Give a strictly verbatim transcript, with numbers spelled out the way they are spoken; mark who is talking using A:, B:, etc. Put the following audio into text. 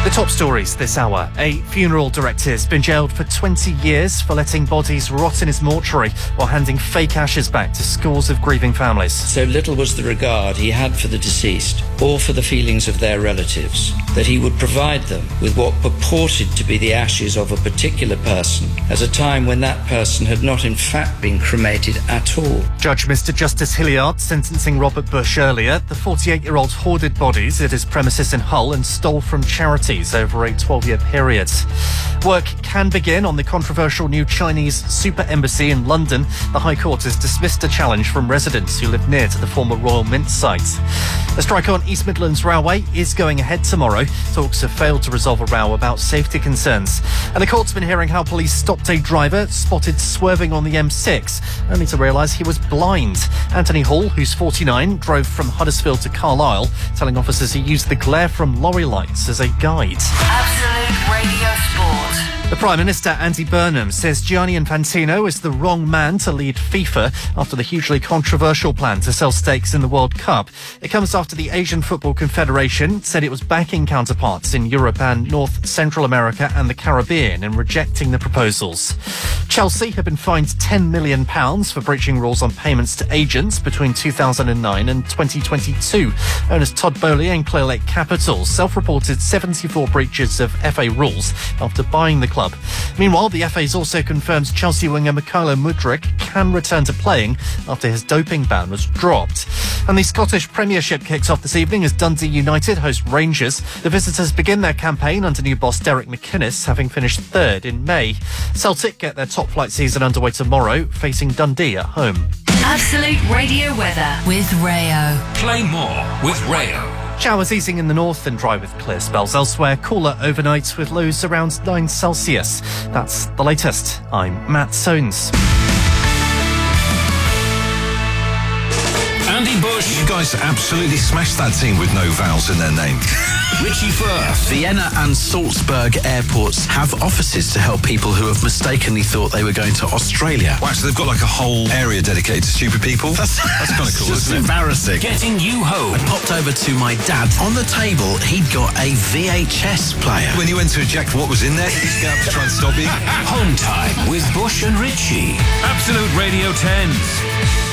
A: The top stories this hour. A funeral director has been jailed for twenty years for letting bodies rot in his mortuary while handing fake ashes back to scores of grieving families.
B: So little was the regard he had for the deceased or for the feelings of their relatives that he would provide them with what purported to be the ashes of a particular person at a time when that person had not in fact been cremated at all.
A: Judge Mister Justice Hilliard sentencing Robert Bush earlier. The forty-eight-year-old hoarded bodies at his premises in Hull and stole from charities over a twelve-year period. Work can begin on the controversial new Chinese super embassy in London. The High Court has dismissed a challenge from residents who live near to the former Royal Mint site. A strike on East Midlands Railway is going ahead tomorrow. Talks have failed to resolve a row about safety concerns. And the court's been hearing how police stopped a driver spotted swerving on the M six, only to realise he was blind. Anthony Hall, who's forty-nine, drove from Huddersfield to Carlisle, telling officers he used the glare from lorry lights as a guide.
C: Absolute Radio Sport.
A: The Prime Minister, Andy Burnham, says Gianni Infantino is the wrong man to lead FIFA after the hugely controversial plan to sell stakes in the World Cup. It comes after the Asian Football Confederation said it was backing counterparts in Europe and North Central America and the Caribbean in rejecting the proposals. Chelsea have been fined ten million pounds for breaching rules on payments to agents between two thousand nine and twenty twenty-two. Owners Todd Bowley and Clearlake Capital self-reported seventy-four breaches of F A rules after buying the club. Meanwhile, the F A's also confirms Chelsea winger Mykhailo Mudryk can return to playing after his doping ban was dropped. And the Scottish Premiership kicks off this evening as Dundee United host Rangers. The visitors begin their campaign under new boss Derek McInnes, having finished third in May. Celtic get their top flight season underway tomorrow, facing Dundee at home.
C: Absolute Radio weather with Rayo.
D: Play more with Rayo.
A: Showers easing in the north and dry with clear spells elsewhere. Cooler overnight with lows around nine Celsius. That's the latest. I'm Matt Soanes.
D: Andy Bush.
E: You guys absolutely smashed that team with no vowels in their name.
D: Richie Firth.
F: Vienna and Salzburg airports have offices to help people who have mistakenly thought they were going to Australia.
E: Wow, so they've got like a whole area dedicated to stupid people? That's, that's kind of cool,
F: just
E: isn't it?
F: Embarrassing.
D: Getting you home.
F: I popped over to my dad. On the table, he'd got a V H S player.
E: When you went to eject what was in there, did you get up to try and stop you?
D: Home time with Bush and Richie. Absolute Radio tens.